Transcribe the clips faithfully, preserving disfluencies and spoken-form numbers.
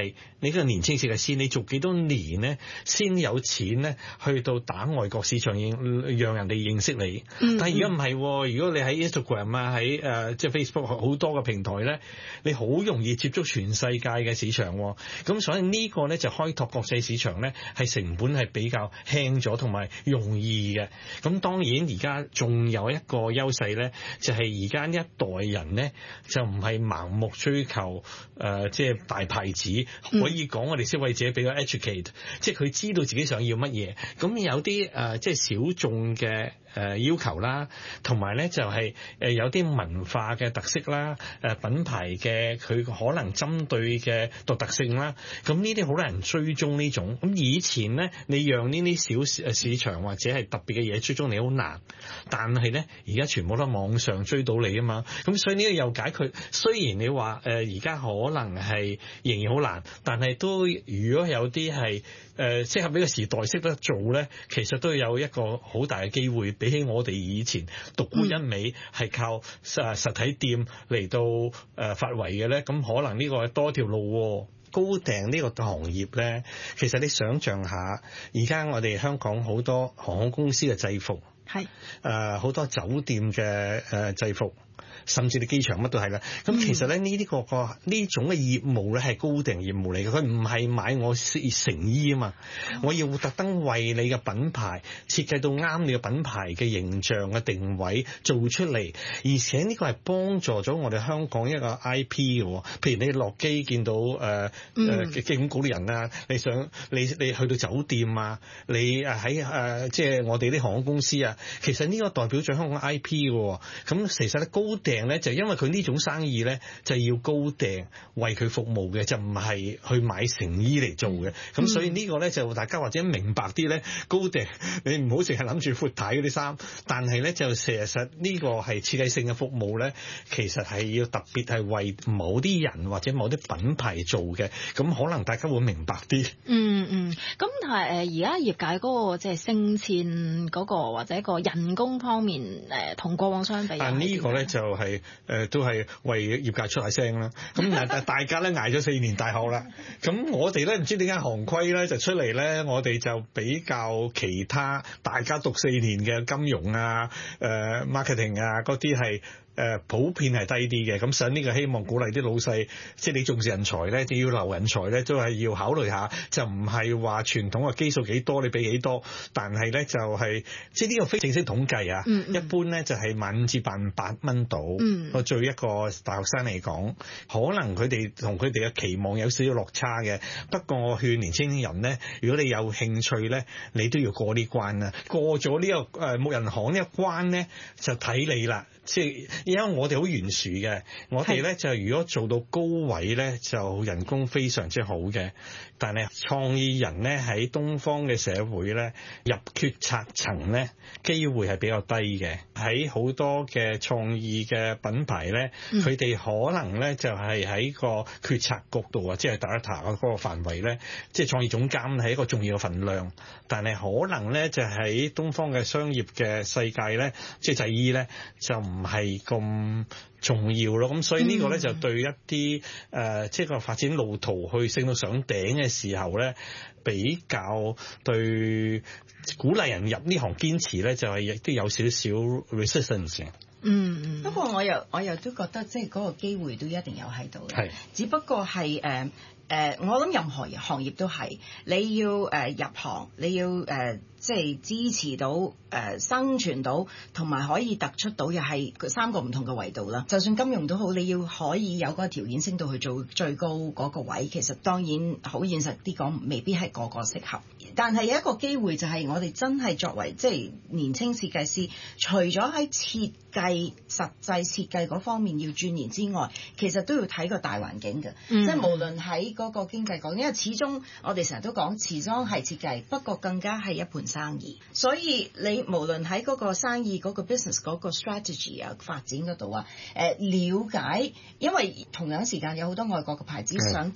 係你個年青設計師，你做幾多年咧先有錢咧去到打外國市場，認讓人哋認識你。嗯、但係而家唔係，如果你喺 Instagram 啊，喺誒、呃、即係 Facebook 好多嘅平台咧，你好容易接觸全世界嘅市場。咁所以呢個咧就開拓國際市場咧，係成本係比較輕咗，同埋容易嘅。咁當然而家仲有一個優勢咧，就係而家一代人咧就唔係盲目追求誒即係大牌子，可以講我哋消費者比較 educate，、嗯、即係佢知道自己想要乜嘢。咁有啲誒即係小眾嘅誒要求啦，同埋咧就係誒有啲文化嘅特色啦，誒品牌嘅佢可能針對嘅獨特性啦，咁呢啲好多人追蹤呢種。咁以前咧，你讓呢啲小市場或者係特別嘅嘢追蹤你好難，但係咧而家全部都網上追到你啊嘛。咁所以呢個又解決。雖然你話誒而家可能係仍然好難，但係都如果有啲係誒適合呢個時代識得做咧，其實都有一個好大嘅機會。比起我哋以前獨沽一味係靠誒實體店嚟到誒發圍嘅咧，咁可能呢個係多條路。高訂呢個行業咧，其實你想象下，而家我哋香港好多航空公司嘅制服，係誒好多酒店嘅誒制服，甚至你機場乜都係啦。咁其實咧呢啲個個呢種嘅業務咧係高訂業務嚟嘅，佢唔係買我成衣啊嘛，我要特登為你嘅品牌設計到啱你嘅品牌嘅形象嘅定位做出嚟，而且呢個係幫助咗我哋香港一個 I P 嘅。譬如你落機見到誒誒機管局啲人啊，你想你你去到酒店啊，你誒喺誒即係我哋啲航空公司啊，其實呢個代表咗香港 I P 嘅。咁其實咧高訂咧就因為佢呢種生意咧就係要高訂為佢服務嘅，就唔係去買成衣嚟做嘅。咁、嗯、所以呢個咧就大家或者明白啲咧，高訂你唔好淨係諗住闊太嗰啲衫，但係咧就事實呢個係設計性嘅服務咧，其實係要特別係為某啲人或者某啲品牌做嘅。咁可能大家會明白啲。嗯嗯，咁但係誒而家業界嗰個即係升遷嗰個或者個人工方面誒同過往相比， 但呢個咧就係、是、誒、呃、都係為業界出下聲啦。咁誒大家咧捱咗四年大學啦，咁我哋咧唔知點解行規咧就出嚟咧，我哋就比較其他大家讀四年嘅金融啊、誒、呃、marketing 啊嗰啲係。誒普遍係低啲嘅，咁所以呢個希望鼓勵啲老細，即係你重視人才咧，你要留人才咧，都係要考慮下，就唔係話傳統嘅基數幾多，你俾幾多，但係咧就係、是、即係呢個非正式統計啊，嗯嗯一般咧就係萬五至萬八蚊到，我、嗯、對一個大學生嚟講，可能佢哋同佢哋嘅期望有少少落差嘅。不過我勸年輕人咧，如果你有興趣咧，你都要過呢關啊，過咗呢、這個誒木人行呢一關咧，就睇你啦。即係因為我哋好懸殊嘅，我哋咧就如果做到高位咧，就人工非常之好嘅。但係創意人咧喺東方嘅社會咧，入決策層咧機會係比較低嘅。喺好多嘅創意嘅品牌咧，佢、嗯、哋可能咧就係喺個決策局度啊，即係 director 嗰個範圍咧，即係創意總監係一個重要嘅份量。但係可能咧就喺東方嘅商業嘅世界咧，即係製衣咧就唔係咁重要咯。咁所以呢個咧就對一啲誒、呃、即係個發展路途去升到上頂嘅時候咧，比較對鼓勵人入呢行堅持咧，就係亦都有少少 resistance 嘅。 嗯嗯。不過我又我又都覺得即係嗰個機會都一定有喺度嘅。係。只不過係誒誒，我諗任何行業都係你要誒、呃、入行，你要誒。呃即係支持到誒、呃、生存到，同埋可以突出到嘅係三個唔同嘅維度啦。就算金融都好，你要可以有嗰個條件升到去做最高嗰個位，其實當然好現實啲講，未必係個個適合。但係有一個機會就係我哋真係作為即係年輕設計師，除咗喺設計實際設計嗰方面要鑽研之外，其實都要睇個大環境嘅、嗯。即係無論喺嗰個經濟講，因為始終我哋成日都講時裝係設計，不過更加係一盤生意，所以你無論喺嗰個生意嗰個 business 嗰個 strategy 啊發展嗰度啊，誒了解，因為同樣時間有好多外國嘅牌子想打入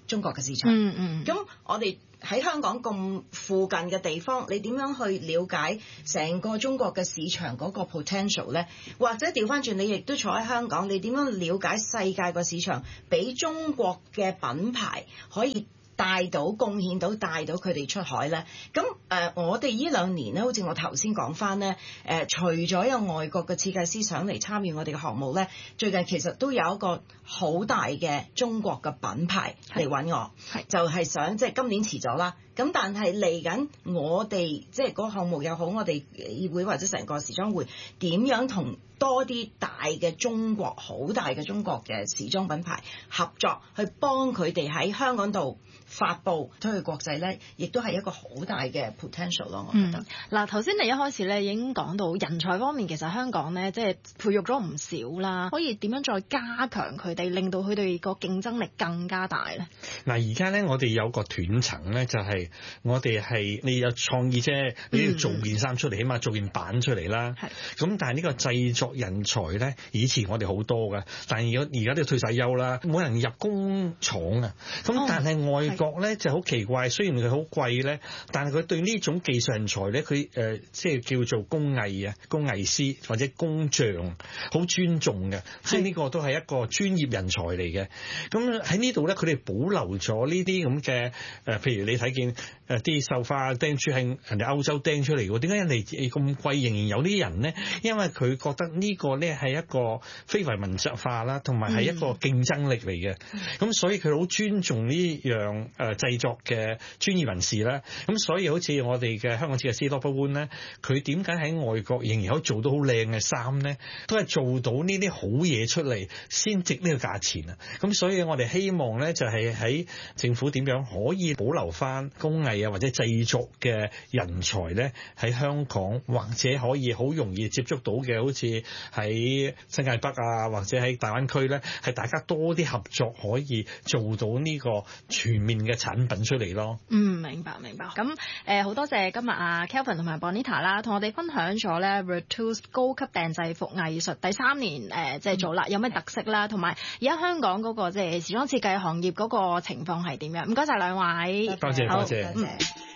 中國嘅市場。 嗯嗯。 咁我哋喺香港咁附近嘅地方，你點樣去了解成個中國嘅市場嗰個 potential 咧？或者調翻轉，你亦都坐喺香港，你點樣了解世界個市場，俾中國嘅品牌可以帶到貢獻到帶到佢哋出海咧？咁誒、呃，我哋呢兩年咧，好似我頭先講翻咧，誒、呃，除咗有外國嘅設計師上嚟參與我哋嘅項目咧，最近其實都有一個好大嘅中國嘅品牌嚟揾我，就係想即係今年遲咗啦。咁但係嚟緊，我哋即係嗰個項目又好，我哋議會或者成個時裝會點樣同多啲大嘅中國好大嘅中國嘅時裝品牌合作，去幫佢哋喺香港度發布推去國際咧，亦都係一個好大嘅 potential 咯。我覺得嗱，頭先你一開始咧已經講到人才方面，其實香港咧即係培育咗唔少啦，可以點樣再加強佢哋，令到佢哋個競爭力更加大咧？ 嗱，而家咧我哋有個斷層咧，就係、是、我哋係你有創意啫，你要做件衫出嚟，起碼做件版出嚟啦。咁、嗯、但係呢個製作人才咧，以前我哋好多㗎，但係而家而家都退晒休啦，冇人入工廠啊。咁但係外國咧就好奇怪，雖然佢好貴咧，但係佢對呢種技術人才咧，佢誒即係叫做工藝啊、工藝師或者工匠，好尊重嘅，即係呢個都係一個專業人才嚟嘅。咁喺呢度咧，佢哋保留咗呢啲咁嘅誒，譬如你睇見誒啲繡花釘珠係人哋歐洲釘出嚟嘅，點解人哋咁貴仍然有啲人咧？因為佢覺得呢個咧係一個非遺文化化啦，同埋係一個競爭力嚟嘅。咁、嗯、所以佢好尊重呢樣誒製作嘅專業人士啦。咁所以好似我哋嘅香港設計師 Robert Woon 咧，佢點解喺外國仍然可以做到好靚嘅衫咧？都係做到呢啲好嘢出嚟先值呢個價錢啊！咁所以我哋希望咧就係喺政府點樣可以保留翻工藝啊或者製作嘅人才咧喺香港，或者可以好容易接觸到嘅，好似喺新界北啊或者喺大灣區咧，係大家多啲合作可以做到呢個全面嘅產品出嚟咯。 嗯，明白明白。咁誒好多謝今日啊 Kelvin 同埋 Bonita 啦，同我哋分享咗咧 Retouse 高級訂製服藝術第三年誒即係做啦，有咩特色啦，同埋而家香港嗰個即係時裝設計行業嗰個情況係點樣？唔該晒兩位， 多謝多謝。 嗯。